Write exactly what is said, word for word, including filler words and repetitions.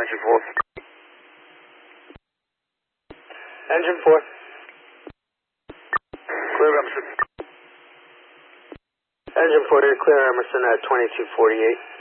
Engine four. Engine four. Clear Emerson. Engine four, clear Emerson at twenty-two forty-eight.